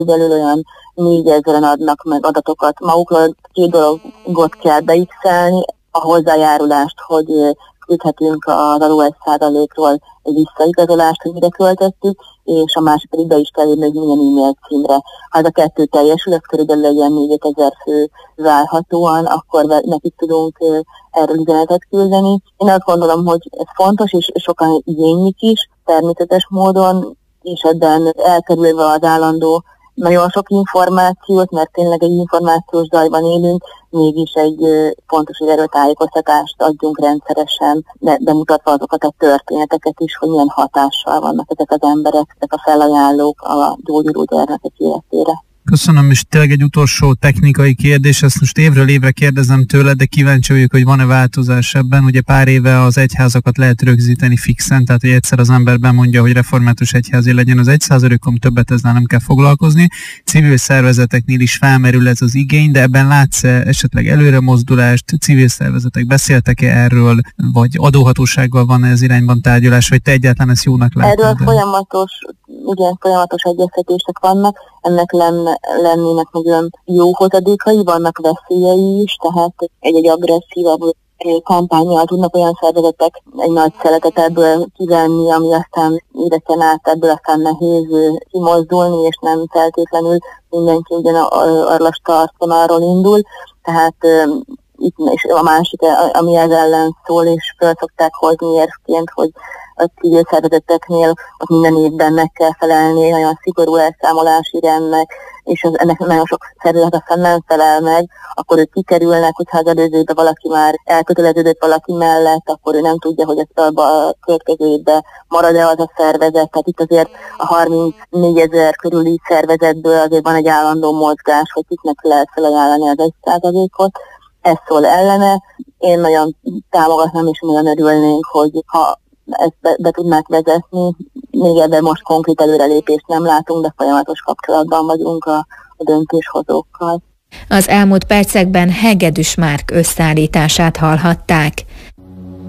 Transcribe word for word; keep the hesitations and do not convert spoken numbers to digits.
belül olyan négyezren adnak meg adatokat magukról. Két dologot kell beixelni, a hozzájárulást, hogy küldhetünk az adóes százalékról egy visszaigazolást, hogy mire költöttük, és a másik pedig be is kell írni, hogy milyen e-mail címre. Ha ez a kettő teljesül, ez körülbelül egy ilyen négyezer fő várhatóan, akkor nekik tudunk erről üzenetet küldeni. Én azt gondolom, hogy ez fontos, és sokan igénylik is, természetes módon, és ebben elkerülve az állandó nagyon sok információt, mert tényleg egy információs zajban élünk, mégis egy fontos, hogy erről tájékoztatást adjunk rendszeresen, de bemutatva azokat a történeteket is, hogy milyen hatással vannak ezek az emberek, ezek a felajánlók a gyógyuló gyermekek életére. Köszönöm, és tényleg egy utolsó technikai kérdés, ezt most évről évre kérdezem tőled, de kíváncsi vagyok, hogy van-e változás ebben. Ugye pár éve az egyházakat lehet rögzíteni fixen, tehát hogy egyszer az ember bemondja, hogy református egyházi legyen az egy százalékon, többet ezzel nem kell foglalkozni. Civil szervezeteknél is felmerül ez az igény, de ebben látsz esetleg előremozdulást, civil szervezetek beszéltek-e erről, vagy adóhatósággal van ez irányban tárgyalás, vagy te egyáltalán ezt jónak látod? Erről de... folyamatos, igen, folyamatos egyeztetések vannak, ennek lenne lennének nagyon jó hozadékai, vannak veszélyei is, tehát egy-egy agresszívabb kampánnyal tudnak olyan szervezetek egy nagy szeletet ebből kivenni, ami aztán éveken át ebből aztán nehéz kimozdulni, és nem feltétlenül mindenki ugyan arra startvonalról indul, tehát itt is a másik, ami ez ellen szól, és fel szokták hozni érvként, hogy a civil szervezeteknél ott minden évben meg kell felelni nagyon szigorú elszámolási rendnek, és az, ennek nagyon sok szervezet aztán nem felel meg, akkor ők kikerülnek, hogyha az előzőben valaki már elköteleződött valaki mellett, akkor ő nem tudja, hogy ezt a következő évben marad-e az a szervezet. Tehát itt azért a harmincnégyezer körüli szervezetből azért van egy állandó mozgás, hogy kiknek lehet felajánlani az egy százalékot. Ez szól ellene. Én nagyon támogatnám, és nagyon örülnénk, hogy ha ezt be, be tudnák vezetni. Még ebben most konkrét előrelépést nem látunk, de folyamatos kapcsolatban vagyunk a, a döntéshozókkal. Az elmúlt percekben Hegedűs Márk összeállítását hallhatták.